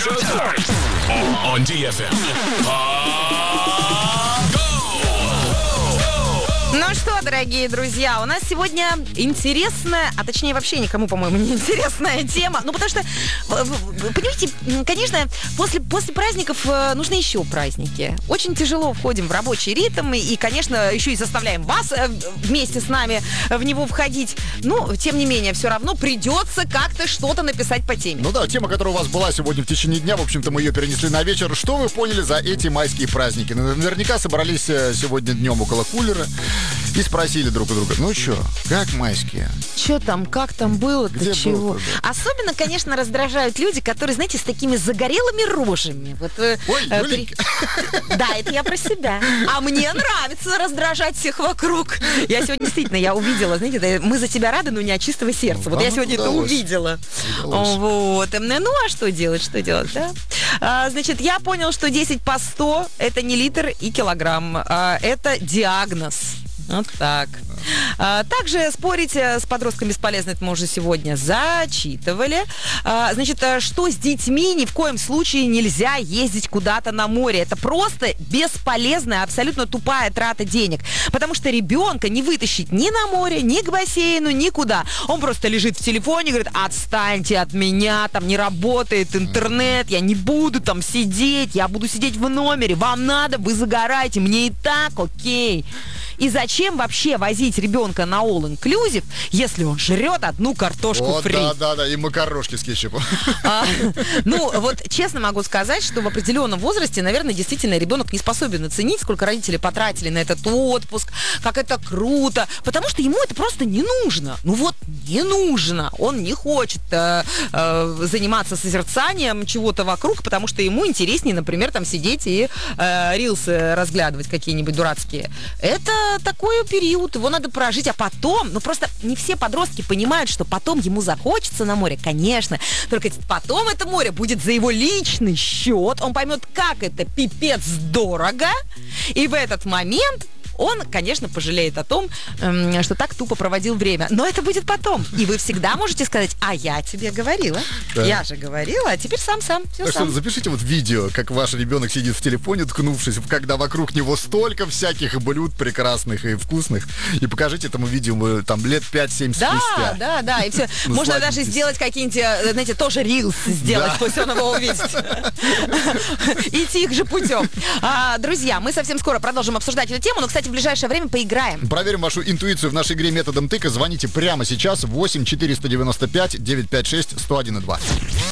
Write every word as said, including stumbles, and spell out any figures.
your turn on ди эф эм. Ну что, дорогие друзья, у нас сегодня интересная, а точнее вообще никому, по-моему, не интересная тема. Ну, потому что, понимаете, конечно, после, после праздников нужны еще праздники. Очень тяжело входим в рабочий ритм и, конечно, еще и заставляем вас вместе с нами в него входить. Но, тем не менее, все равно придется как-то что-то написать по теме. Ну да, тема, которая у вас была сегодня в течение дня, в общем-то, мы ее перенесли на вечер. Что вы поняли за эти майские праздники? Наверняка собрались сегодня днем около кулера и спросили друг у друга: ну что, как майские? Что там, как там было-то, Где чего? был-то, да? Особенно, конечно, раздражают люди, которые, знаете, с такими загорелыми рожами. Вот, Ой, э, Юленька. при... Да, это я про себя. А мне нравится раздражать всех вокруг. Я сегодня действительно, я увидела, знаете, да, мы за тебя рады, но не от чистого сердца. Вот Вам я сегодня это удалось. увидела. Удалось. Вот. Ну, а что делать, что делать, да? А, значит, я понял, что десять по сто это не литр и килограмм. А, это диагноз. Вот так. А, также спорить с подростком бесполезно, это мы уже сегодня зачитывали. А, значит, что с детьми ни в коем случае нельзя ездить куда-то на море. Это просто бесполезная, абсолютно тупая трата денег. Потому что ребенка не вытащить ни на море, ни к бассейну, никуда. Он просто лежит в телефоне и говорит: отстаньте от меня, там не работает интернет, я не буду там сидеть, я буду сидеть в номере, вам надо, вы загораете, мне и так окей. И зачем вообще возить ребенка на all-inclusive, если он жрет одну картошку О, фри? да, да, да, и макарошки с кетчупом. А, ну, вот честно могу сказать, что в определенном возрасте, наверное, действительно ребенок не способен оценить, сколько родители потратили на этот отпуск, как это круто, потому что ему это просто не нужно. Ну вот, не нужно. Он не хочет э, э, заниматься созерцанием чего-то вокруг, потому что ему интереснее, например, там сидеть и э, рилсы разглядывать какие-нибудь дурацкие. Это такой период, его надо прожить, а потом, ну просто не все подростки понимают, что потом ему захочется на море, конечно, только потом это море будет за его личный счет, он поймет, как это пипец дорого, и в этот момент он, конечно, пожалеет о том, эм, что так тупо проводил время. Но это будет потом. И вы всегда можете сказать: а я тебе говорила. Да. Я же говорила, а теперь сам-сам. Все Так сам. что запишите вот видео, как ваш ребенок сидит в телефоне, ткнувшись, когда вокруг него столько всяких блюд прекрасных и вкусных, и покажите этому видео там лет пять-семь Да, спустя. да, да. И все. Можно даже Насладитесь. сделать какие-нибудь, э, знаете, тоже рилс сделать, Да. пусть он его увидит. Идти их же путем. А, друзья, мы совсем скоро продолжим обсуждать эту тему, но, кстати, в ближайшее время поиграем. Проверим вашу интуицию в нашей игре методом тыка. Звоните прямо сейчас восемь четыреста девяносто пять девятьсот пятьдесят шесть сто один и два.